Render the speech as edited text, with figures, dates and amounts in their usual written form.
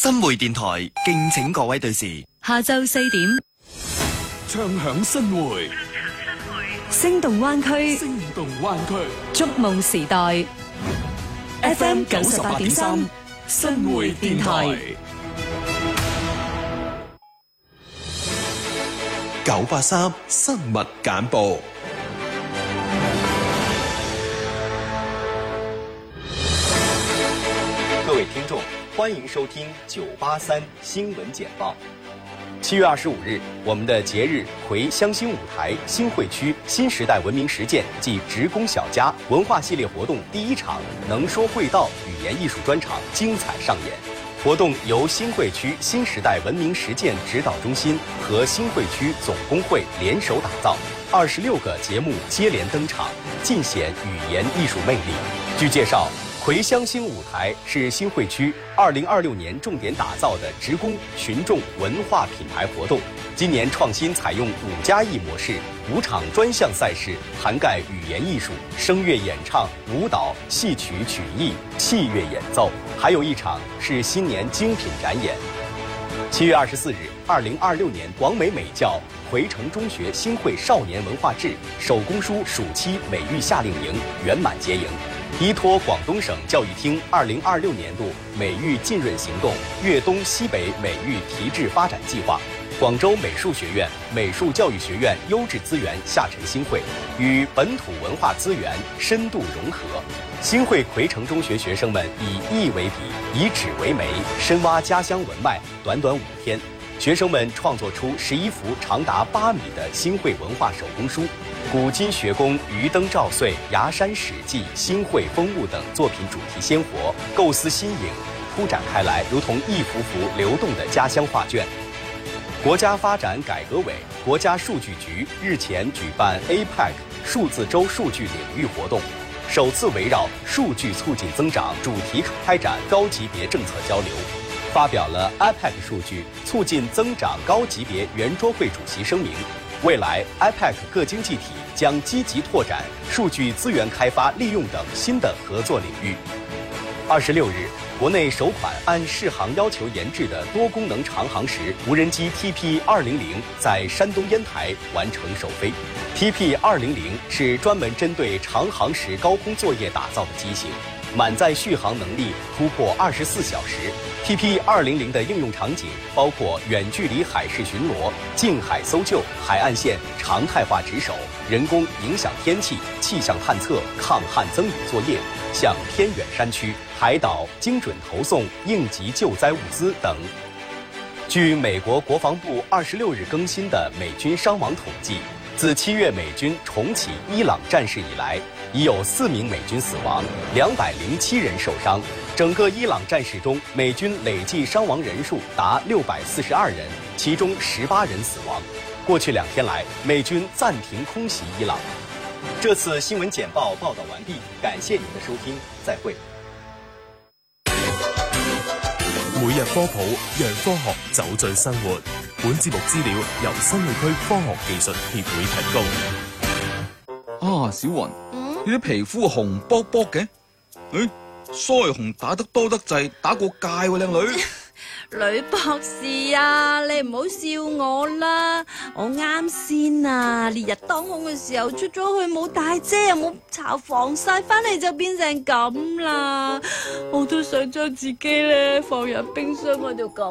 新會電台敬請各位對時， 下晝4點， 唱響新會， 聲動灣區， 聲動灣區， 觸夢時代 ，FM 98.3，新會電台 983新聞簡報。 各位聽眾，歡迎收聽983新聞簡報。7月25日，我們的節日回鄉新舞台新會區新時代文明實踐暨職工小家文化系列活動第一場能說會道語言藝術專場精彩上演。活動由新會區新時代文明實踐指導中心和新會區總工會聯手打造，26個節目接連登場，盡顯語言藝術魅力。據介紹，回鄉新舞台是新會區2026年重點打造的職工群眾文化品牌活動。今年創新採用5+1模式，5場專項賽事，涵蓋語言藝術、聲樂演唱、舞蹈、戲曲曲藝、器樂演奏，還有一場是新年精品展演。7月24日，2026年廣美美教回城中學新會少年文化誌手工書暑期美育夏令營圓滿結營。依託廣東省教育廳2026年度美育浸潤行動粵東西北美育提質發展計劃，廣州美術學院美術教育學院優質資源下沉新會，與本土文化資源深度融合。新會回城中學學生們以意為筆，以紙為媒，深挖家鄉文脈。短5天，學生們創作出11幅長達8米的新會文化手工書。古今學宮、魚燈照歲、崖山史記、新會風物等作品主題鮮活，構思新穎，鋪展開來如同一幅幅流動的家鄉畫卷。國家發展改革委、國家數據局日前舉辦 APEC 數字周數據領域活動，首次圍繞數據促進增長主題開展高級別政策交流，發表了 APEC 數據促進增長高級別圓桌會主席聲明。未來 APEC 各經濟體將積極拓展數據資源開發利用等新的合作領域。26日，國內首款按適航要求研製的多功能長航時無人機 TP200 在山東煙台完成首飛。TP200 是專門針對長航時高空作業打造的機型，滿載續航能力突破24小時。TP200 的應用場景包括遠距離海事巡邏、近海搜救、海岸線常態化值守、人工影響天氣、氣象探測、抗旱增雨作業，向偏遠山區、海島精準投送應急救災物資等。據美國國防部26日更新的美軍傷亡統計，自7月美軍重啟伊朗戰事以來，已有4名美軍死亡，207人受傷。整個伊朗戰事中，美軍累計傷亡人數達642人，其中18人死亡。過去2天來，美軍暫停空襲伊朗。這次新聞簡報報道完畢，感謝您的收聽，再會。 每日科普，讓科學走進生活。本節目資料由新會區科學技術協會提供。 小雲，你啲皮膚紅卜卜嘅，腮紅打得多得滯，打過界喎，靚女。 女博士啊，你唔好笑我啦，我啱先啊，烈日當空嘅時候出咗去冇帶遮又冇搽防曬，翻嚟就變成咁啦，我都想將自己咧放入冰箱嗰度